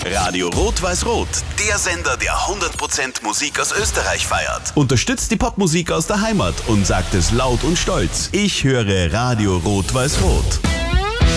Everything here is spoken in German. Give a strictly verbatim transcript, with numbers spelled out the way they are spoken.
Radio Rot-Weiß-Rot, der Sender, der hundert Prozent Musik aus Österreich feiert. Unterstützt die Popmusik aus der Heimat und sagt es laut und stolz. Ich höre Radio Rot-Weiß-Rot.